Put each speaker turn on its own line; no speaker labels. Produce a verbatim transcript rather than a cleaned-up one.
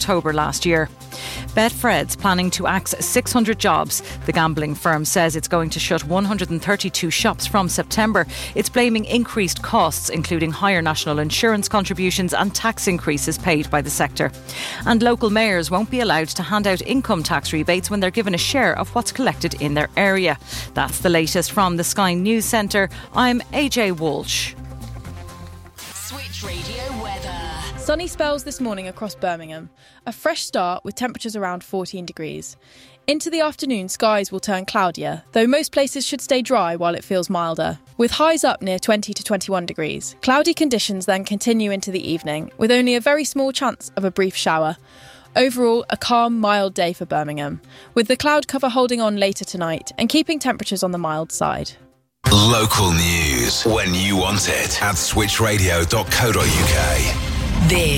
October last year. Betfred's planning to axe six hundred jobs. The gambling firm says it's going to shut one hundred thirty-two shops from September. It's blaming increased costs, including higher national insurance contributions and tax increases paid by the sector. And local mayors won't be allowed to hand out income tax rebates when they're given a share of what's collected in their area. That's the latest from the Sky News Centre. I'm A J Walsh.
Switch Radio weather.
Sunny spells this morning across Birmingham. A fresh start with temperatures around fourteen degrees. Into the afternoon, skies will turn cloudier, though most places should stay dry while it feels milder, with highs up near twenty to twenty-one degrees. Cloudy conditions then continue into the evening, with only a very small chance of a brief shower. Overall, a calm, mild day for Birmingham, with the cloud cover holding on later tonight and keeping temperatures on the mild side.
Local news when you want it at switch radio dot co dot uk.
This